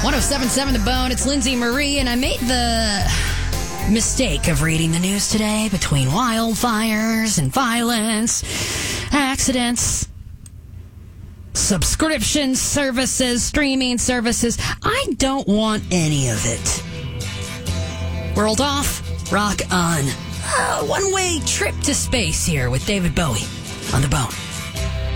1077 The Bone. It's Lindsay Marie, and I made the mistake of reading the news today between wildfires and violence, accidents, subscription services, streaming services. I don't want any of it. World off, rock on. One-way trip to space here with David Bowie on The Bone.